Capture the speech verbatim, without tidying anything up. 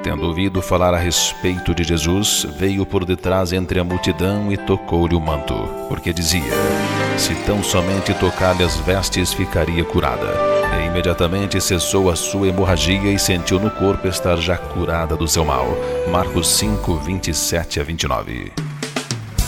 Tendo ouvido falar a respeito de Jesus, veio por detrás entre a multidão e tocou-lhe o manto, porque dizia: se tão somente tocar-lhe as vestes, ficaria curada. E imediatamente cessou a sua hemorragia e sentiu no corpo estar já curada do seu mal. Marcos cinco, vinte e sete a vinte e nove.